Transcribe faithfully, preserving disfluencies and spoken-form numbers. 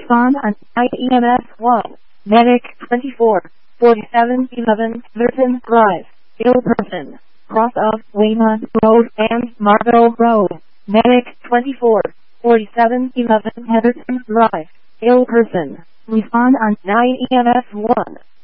Respond on I E M S one. Medic twenty-four forty-seven eleven Verton Drive. Ill person. Cross of Weymouth Road and Marvell Road. Medic twenty-four forty-seven eleven Heatherton Drive. Ill person. Respond on I E M S one.